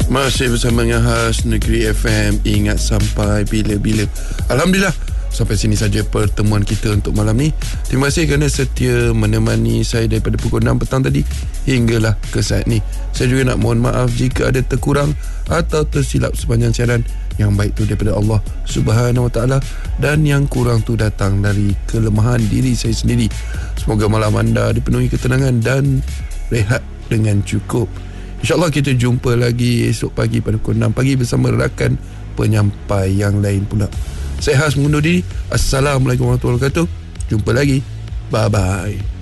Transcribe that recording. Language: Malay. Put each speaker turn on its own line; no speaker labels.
Masih bersama dengan Khas Negeri FM. Ingat sampai bila-bila. Alhamdulillah, sampai sini saja pertemuan kita untuk malam ni. Terima kasih kerana setia menemani saya daripada pukul 6 petang tadi hinggalah ke saat ni. Saya juga nak mohon maaf jika ada terkurang atau tersilap sepanjang siaran. Yang baik tu daripada Allah Subhanahu Wa Taala, dan yang kurang tu datang dari kelemahan diri saya sendiri. Semoga malam anda dipenuhi ketenangan dan rehat dengan cukup. InsyaAllah kita jumpa lagi esok pagi pada pukul 6 pagi bersama rakan penyampai yang lain pula. Saya Khas mengundur diri. Assalamualaikum warahmatullahi wabarakatuh. Jumpa lagi. Bye-bye.